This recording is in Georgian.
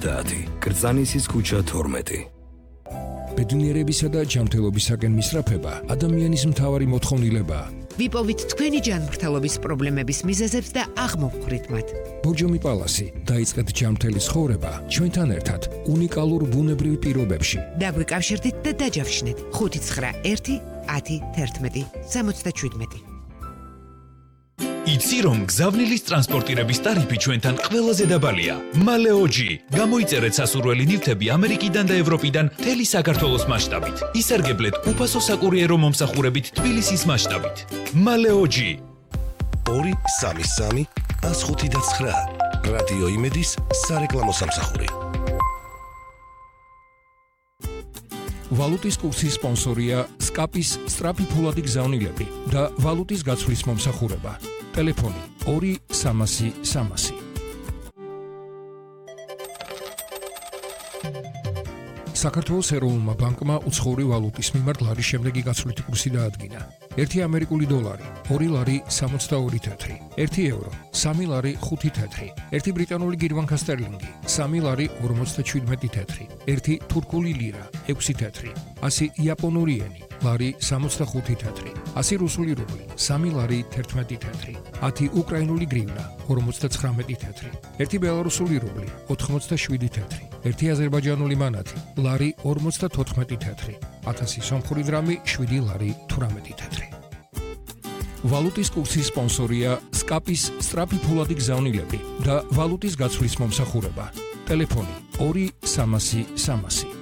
70, კრწანისის ქუჩა 12. ბედნიერებისა და ჯანმრთელობისაკენ მისწრაფება ადამიანის მთავარი მოთხოვნილებაა. ვიპოვით თქვენი ჯანმრთელობის პრობლემების მიზეზებს და აღმოვხვრით მათ. ბორჯომი პალასი, დაიწყეთ ჯანმრთელი ცხოვრება ჩვენთან ერთად უნიკალურ ბუნებრივ პირობებში. დაგვიკავშირდით და დაჯავშნეთ 591 10 11 77. იცი რომ გზავნილის ტრანსპორტირების ტარიფი ჩვენთან ყველაზე დაბალია. მალეოჯი. გამოიწერეთ სასურველი ნივთები ამერიკიდან და ევროპიდან მთელი საქართველოს მასშტაბით. ისარგებლეთ უფასო საკურიერო მომსახურებით თბილისის მასშტაბით. მალეოჯი. 233 105.9 რადიო იმედის სარეკლამო სამსახური. ვალუტის კურსის სპონსორია სკაპის სწრაფი ფულადი გზავნილები და ვალუტის გაცვლის მომსახურება. ტელეფონი 2-300-300. საქართველოს ეროვნულმა ბანკმა უცხოური ვალუტის მიმართ ლარის შემდეგი გაცვლითი კურსი დაადგინა. 1 ამერიკული დოლარი 2 ლარი 62 თეთრი, 1 ევრო 3 ლარი 5 თეთრი, 1 ბრიტანული გირვანქა სტერლინგი 3 ლარი 57 თეთრი, 1 თურქული ლირა 6 თეთრი, 100 იაპონური ენი ლარი 65 თეთრი, 100 რუსული რუბლი 3 ლარი 11 თეთრი, 10 უკრაინული გრივნა 59 თეთრი, 1 ბელარუსული რუბლი 87 თეთრი, 1 აზერბაიჯანული მანათი ლარი 54 თეთრი, 1000 სომხური დრამი 7 ლარი 18 თეთრი. ვალუტის კურსის სპონსორია სკაპის სწრაფი ფულადი გზავნილები და ვალუტის გაცვლის მომსახურება. ტელეფონი 2-300-300.